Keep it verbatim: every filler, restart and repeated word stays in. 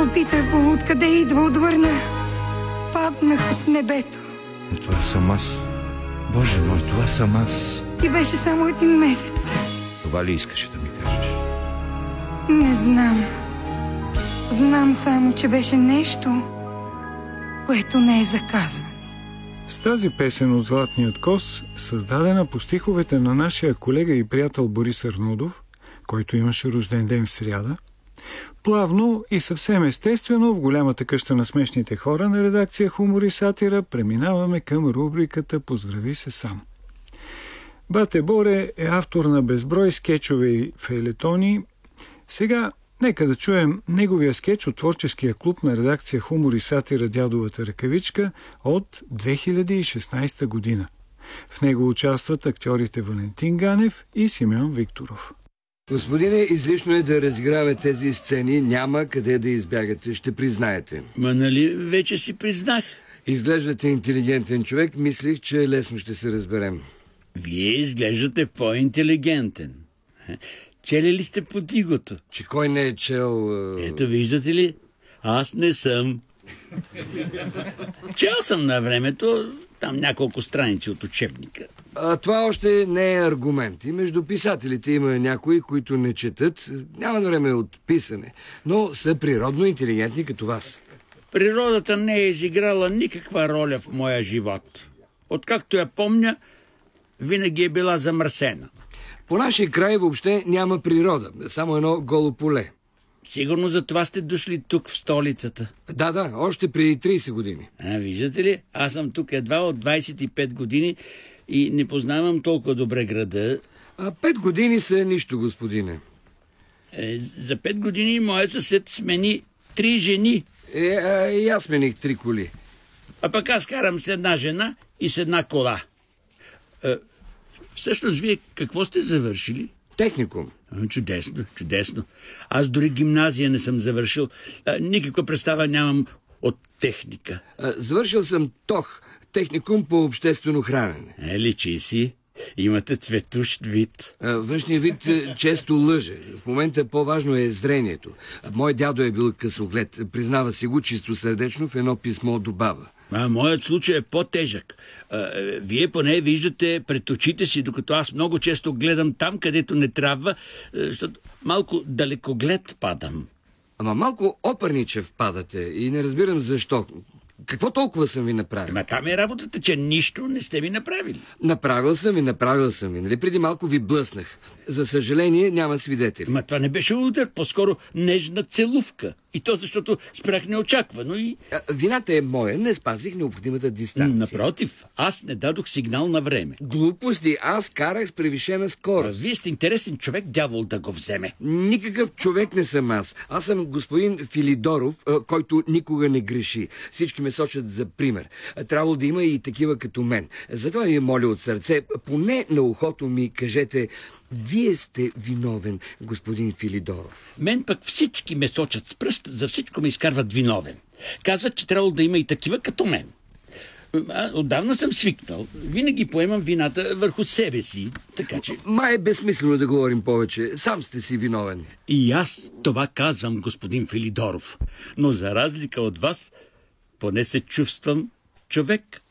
Запитах го откъде идва, отвърна. Паднах от небето. Но това съм аз. Боже мой, това съм аз. И беше само един месец. Това ли искаше да ми кажеш? Не знам. Знам само, че беше нещо, което не е заказване. С тази песен от Златният кос, създадена по стиховете на нашия колега и приятел Борис Арнудов, който имаше рожден ден в сряда, плавно и съвсем естествено в голямата къща на смешните хора на редакция Хумор и сатира преминаваме към рубриката Поздрави се сам. Бате Боре е автор на безброй скечове и фейлетони. Сега нека да чуем неговия скеч от творческия клуб на редакция Хумор и сатира Дядовата ръкавичка от две хиляди и шестнадесета година. В него участват актьорите Валентин Ганев и Симеон Викторов. Господине, излишно е да разиграваме тези сцени, няма къде да избягате, ще признаете. Ма нали вече си признах? Изглеждате интелигентен човек, мислих, че лесно ще се разберем. Вие изглеждате по-интелигентен. Чели ли сте по Дигото? Че кой не е чел... Ето виждате ли, аз не съм. Чел съм на времето, там няколко страници от учебника. А това още не е аргумент. И между писателите има някои, които не четат, няма време от писане, но са природно интелигентни като вас. Природата не е изиграла никаква роля в моя живот. Откакто я помня, винаги е била замърсена. По нашия край въобще няма природа, само едно голо поле. Сигурно за това сте дошли тук в столицата. Да, да, още преди тридесет години. А, виждате ли, аз съм тук едва от двадесет и пет години и не познавам толкова добре града. А пет години са нищо, господине. Е, за пет години моят съсед смени три жени. Е, а, и аз смених три коли. А пък аз карам с една жена и с една кола. Е, всъщност, вие какво сте завършили? Техникум. А, чудесно, чудесно. Аз дори гимназия не съм завършил. А, никаква представа нямам от техника. А, завършил съм ТОХ, техникум по обществено хранене. Е, личи си. Имате цветущ вид. А, външният вид често лъже. В момента по-важно е зрението. Мой дядо е бил късоглед. Признава си го чисто сърдечно в едно писмо до баба. А моят случай е по-тежък. А, вие поне виждате пред очите си, докато аз много често гледам там, където не трябва, защото малко далекоглед падам. Ама малко опърничев падате и не разбирам защо. Какво толкова съм ви направил? Ма там е работата, че нищо не сте ми направили. Направил съм и направил съм и. Нали преди малко ви блъснах. За съжаление няма свидетели. Ма това не беше удар, по-скоро нежна целувка. И то защото спрях неочаквано и... А, вината е моя, не спазих необходимата дистанция. Напротив, аз не дадох сигнал на време. Глупости, аз карах с превишена скорост. А вие сте интересен човек, дявол да го вземе. Никакъв човек не съм аз. Аз съм господин Филидоров, който никога не греши. Всички ме сочат за пример. Трябвало да има и такива като мен. Затова ви моля от сърце, поне на ухото ми кажете: вие сте виновен, господин Филидоров. Мен пък всички ме сочат с пръст, за всичко ме изкарват виновен. Казват, че трябвало да има и такива като мен. А, отдавна съм свикнал. Винаги поемам вината върху себе си, така че... Ма е безсмислено да говорим повече. Сам сте си виновен. И аз това казвам, господин Филидоров. Но за разлика от вас, поне се чувствам човек.